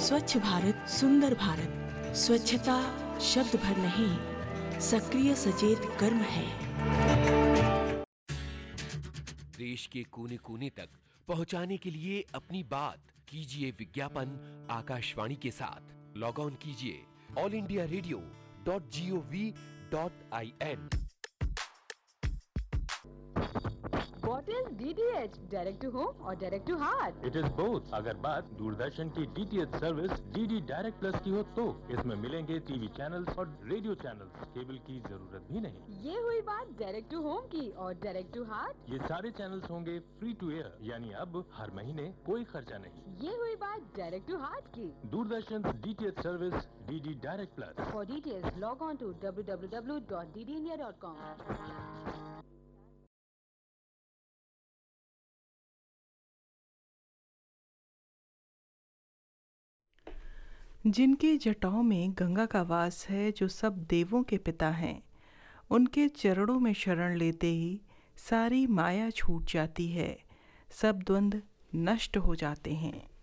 स्वच्छ भारत सुंदर भारत। स्वच्छता शब्द भर नहीं, सक्रिय सचेत कर्म है। देश के कोने कोने तक पहुंचाने के लिए अपनी बात कीजिए विज्ञापन आकाशवाणी के साथ। लॉग ऑन कीजिए allindiaradio.gov.in। What is DTH? Direct to home or direct to heart? It is both। अगर बात दूरदर्शन की DTH service DD direct plus की हो तो इसमें मिलेंगे टीवी चैनल्स और रेडियो चैनल्स, केबल की जरूरत भी नहीं। ये हुई बात डायरेक्ट टू होम की। और डायरेक्ट टू हार्ट? ये सारे चैनल्स होंगे फ्री टू एयर, यानी अब हर महीने कोई खर्चा नहीं। ये हुई बात डायरेक्ट टू हार्ट की। Doordarshan DTH service DD direct plus. For details, log on to www.ddindia.com। जिनकी जटाओं में गंगा का वास है, जो सब देवों के पिता हैं, उनके चरणों में शरण लेते ही सारी माया छूट जाती है, सब द्वंद्व नष्ट हो जाते हैं।